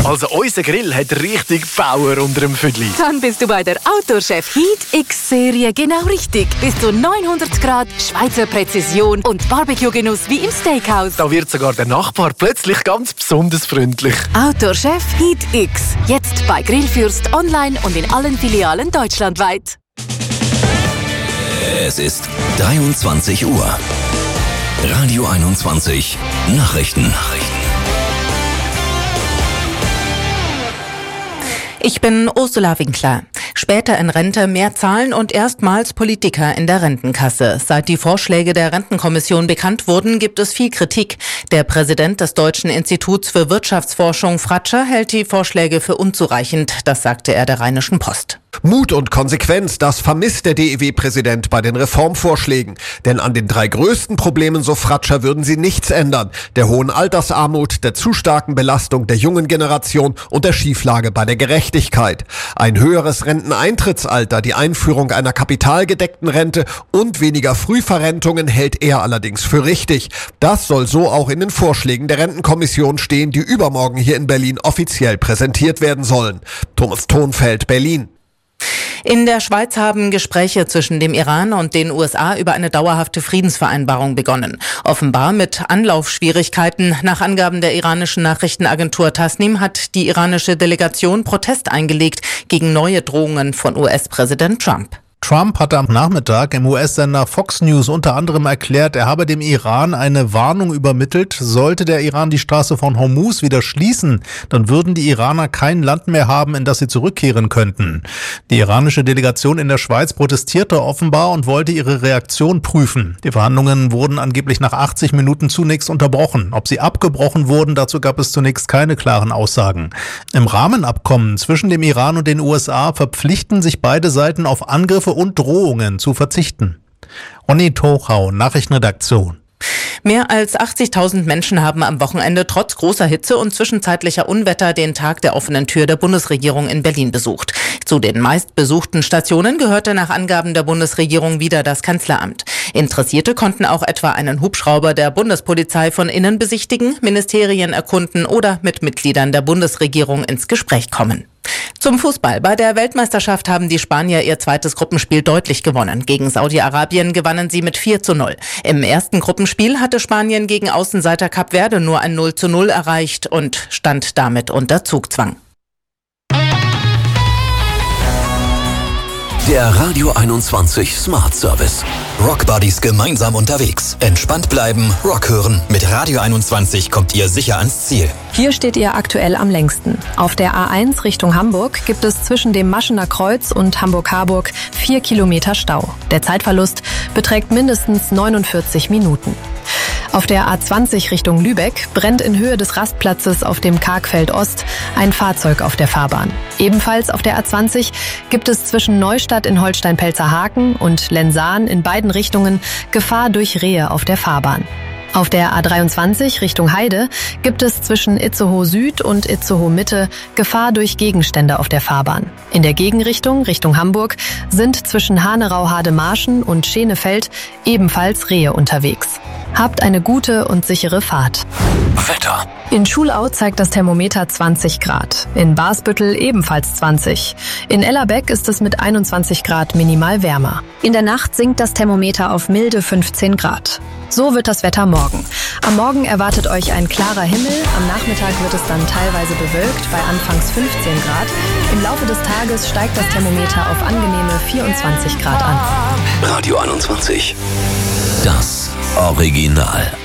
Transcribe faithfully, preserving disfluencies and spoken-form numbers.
Also unser Grill hat richtig Power unter dem Füdli. Dann bist du bei der Outdoor-Chef Heat X-Serie genau richtig. Bis zu neunhundert Grad, Schweizer Präzision und Barbecue-Genuss wie im Steakhouse. Da wird sogar der Nachbar plötzlich ganz besonders freundlich. Outdoor-Chef Heat X. Jetzt bei Grillfürst online und in allen Filialen deutschlandweit. Es ist dreiundzwanzig Uhr. Radio einundzwanzig Nachrichten. Ich bin Ursula Winkler. Später in Rente mehr zahlen und erstmals Politiker in der Rentenkasse. Seit die Vorschläge der Rentenkommission bekannt wurden, gibt es viel Kritik. Der Präsident des Deutschen Instituts für Wirtschaftsforschung, Fratscher, hält die Vorschläge für unzureichend. Das sagte er der Rheinischen Post. Mut und Konsequenz, das vermisst der D E W-Präsident bei den Reformvorschlägen. Denn an den drei größten Problemen, so Fratscher, würden sie nichts ändern. Der hohen Altersarmut, der zu starken Belastung der jungen Generation und der Schieflage bei der Gerechtigkeit. Ein höheres Renteneintrittsalter, die Einführung einer kapitalgedeckten Rente und weniger Frühverrentungen hält er allerdings für richtig. Das soll so auch in den Vorschlägen der Rentenkommission stehen, die übermorgen hier in Berlin offiziell präsentiert werden sollen. Thomas Thonfeld, Berlin. In der Schweiz haben Gespräche zwischen dem Iran und den U S A über eine dauerhafte Friedensvereinbarung begonnen. Offenbar mit Anlaufschwierigkeiten. Nach Angaben der iranischen Nachrichtenagentur Tasnim hat die iranische Delegation Protest eingelegt gegen neue Drohungen von U S-Präsident Trump. Trump hatte am Nachmittag im U S-Sender Fox News unter anderem erklärt, er habe dem Iran eine Warnung übermittelt. Sollte der Iran die Straße von Hormuz wieder schließen, dann würden die Iraner kein Land mehr haben, in das sie zurückkehren könnten. Die iranische Delegation in der Schweiz protestierte offenbar und wollte ihre Reaktion prüfen. Die Verhandlungen wurden angeblich nach achtzig Minuten zunächst unterbrochen. Ob sie abgebrochen wurden, dazu gab es zunächst keine klaren Aussagen. Im Rahmenabkommen zwischen dem Iran und den U S A verpflichten sich beide Seiten auf Angriffe und Drohungen zu verzichten. Onni Tochau, Nachrichtenredaktion. Mehr als achtzigtausend Menschen haben am Wochenende trotz großer Hitze und zwischenzeitlicher Unwetter den Tag der offenen Tür der Bundesregierung in Berlin besucht. Zu den meistbesuchten Stationen gehörte nach Angaben der Bundesregierung wieder das Kanzleramt. Interessierte konnten auch etwa einen Hubschrauber der Bundespolizei von innen besichtigen, Ministerien erkunden oder mit Mitgliedern der Bundesregierung ins Gespräch kommen. Zum Fußball. Bei der Weltmeisterschaft haben die Spanier ihr zweites Gruppenspiel deutlich gewonnen. Gegen Saudi-Arabien gewannen sie mit vier zu null. Im ersten Gruppenspiel hatte Spanien gegen Außenseiter Kap Verde nur ein null zu null erreicht und stand damit unter Zugzwang. Der Radio einundzwanzig Smart Service. Rock Buddies gemeinsam unterwegs. Entspannt bleiben, Rock hören. Mit Radio einundzwanzig kommt ihr sicher ans Ziel. Hier steht ihr aktuell am längsten. Auf der A eins Richtung Hamburg gibt es zwischen dem Maschener Kreuz und Hamburg-Harburg vier Kilometer Stau. Der Zeitverlust beträgt mindestens neunundvierzig Minuten. Auf der A zwanzig Richtung Lübeck brennt in Höhe des Rastplatzes auf dem Kargfeld Ost ein Fahrzeug auf der Fahrbahn. Ebenfalls auf der A zwanzig gibt es zwischen Neustadt in Holstein-Pelzerhaken und Lensahn in beiden Richtungen Gefahr durch Rehe auf der Fahrbahn. Auf der A dreiundzwanzig Richtung Heide gibt es zwischen Itzehoe Süd und Itzehoe Mitte Gefahr durch Gegenstände auf der Fahrbahn. In der Gegenrichtung Richtung Hamburg sind zwischen Hanerau-Hademarschen und Schenefeld ebenfalls Rehe unterwegs. Habt eine gute und sichere Fahrt. Wetter. In Schulau zeigt das Thermometer zwanzig Grad. In Basbüttel ebenfalls zwanzig. In Ellerbeck ist es mit einundzwanzig Grad minimal wärmer. In der Nacht sinkt das Thermometer auf milde fünfzehn Grad. So wird das Wetter morgen. Am Morgen erwartet euch ein klarer Himmel. Am Nachmittag wird es dann teilweise bewölkt bei anfangs fünfzehn Grad. Im Laufe des Tages steigt das Thermometer auf angenehme vierundzwanzig Grad an. Radio einundzwanzig. Das Original.